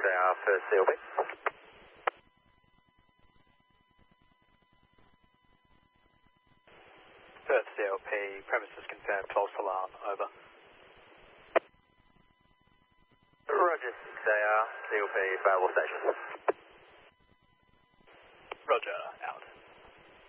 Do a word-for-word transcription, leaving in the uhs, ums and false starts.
A R for C L B. Perth C L P, premises confirmed, false alarm, over. Roger, six A R, C L P, available station. Roger, out.